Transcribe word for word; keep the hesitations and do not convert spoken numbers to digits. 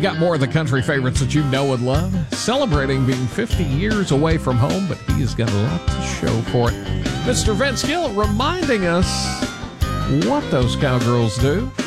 got more of the country favorites that you know and love, celebrating being fifty years away from home, but he has got a lot to show for it. Mister Vince Gill reminding us what those cowgirls do.